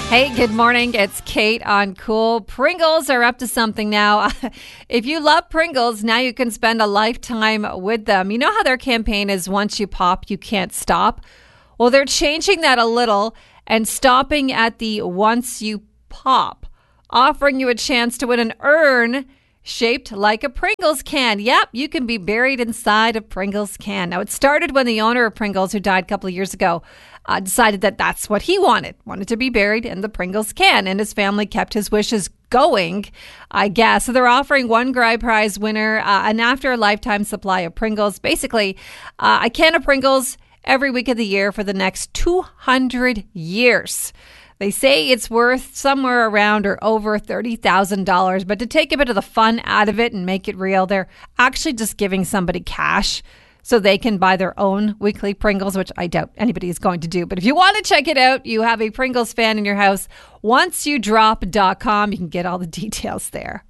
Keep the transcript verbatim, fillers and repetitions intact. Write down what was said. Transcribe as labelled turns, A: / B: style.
A: Hey, good morning. It's Kate on Cool. Pringles are up to something now. If you love Pringles, now you can spend a lifetime with them. You know how their campaign is once you pop, you can't stop? Well, they're changing that a little and stopping at the once you pop, offering you a chance to win an urn shaped like a Pringles can. Yep, you can be buried inside a Pringles can. Now, it started when the owner of Pringles, who died a couple of years ago, uh, decided that that's what he wanted, wanted to be buried in the Pringles can, and his family kept his wishes going, I guess. So they're offering one grand prize winner uh, an after a lifetime supply of Pringles. Basically, uh, a can of Pringles every week of the year for the next two hundred years. They say it's worth somewhere around or over thirty thousand dollars, but to take a bit of the fun out of it and make it real, they're actually just giving somebody cash so they can buy their own weekly Pringles, which I doubt anybody is going to do. But if you want to check it out, you have a Pringles fan in your house, once you drop dot com. You can get all the details there.